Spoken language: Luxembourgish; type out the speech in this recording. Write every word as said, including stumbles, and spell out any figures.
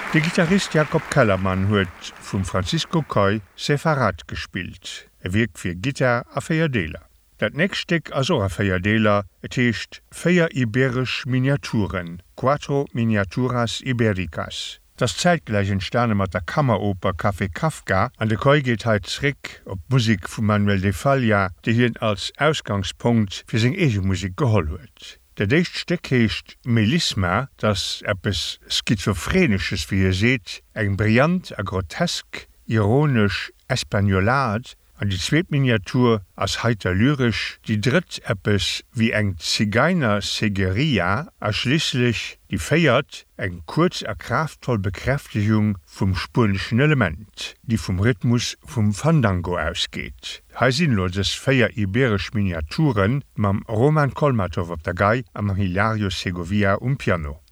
Der Gitarrist Jakob Kellermann huet vum Francisco Coy Separat gespielt. Er wirkt fir Gitter a Feierdeler. Dat nächste Stück as auch a Feierdeler, et heescht Feier Iberisch Miniaturen, Quattro Miniaturas Ibericas. Das zeitgleich entstane mat der Kammeroper Café Kafka, an de Coy geht heit zrick op Musik vu Manuel de Falla, die hien als Ausgangspunkt fir seg ege Musik geholl huet. Der nächste Stück heescht Melisma, das etwas Schizophrenisches, wie ihr seht, eng brillant, a grotesk, ironisch, Espagnolad, an die zweite Miniatur als heiter lyrisch, die dritt etwas wie eng Zigeuner Segeria, a schließlich die feiert eng kurz a kraftvoll Bekräftigung vom spanischen Element, die vom Rhythmus vom Fandango ausgeht. Hei sinnloses Feier Iberisch Miniaturen mam Roman Kolmatow auf der Gei am Hilario Segovia um Piano.